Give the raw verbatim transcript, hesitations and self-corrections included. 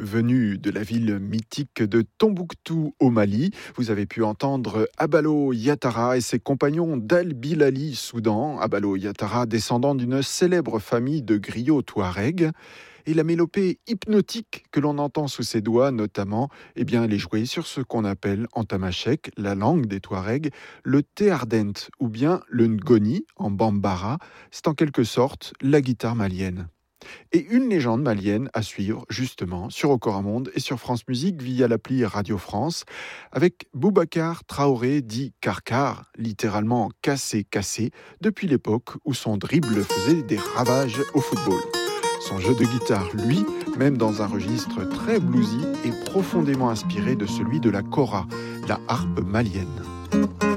Venu de la ville mythique de Tombouctou au Mali, vous avez pu entendre Abalo Yattara et ses compagnons d'Al Bilali Soudan. Abalo Yattara, descendant d'une célèbre famille de griots touaregs. Et la mélopée hypnotique que l'on entend sous ses doigts, notamment, eh bien, elle est jouée sur ce qu'on appelle en tamashek, la langue des Touaregs, le théardent ou bien le ngoni en bambara. C'est en quelque sorte la guitare malienne. Et une légende malienne à suivre justement sur Okoramonde et sur France Musique via l'appli Radio France avec Boubacar Traoré dit Karkar, littéralement cassé cassé, depuis l'époque où son dribble faisait des ravages au football. Son jeu de guitare, lui, même dans un registre très bluesy, est profondément inspiré de celui de la kora, la harpe malienne.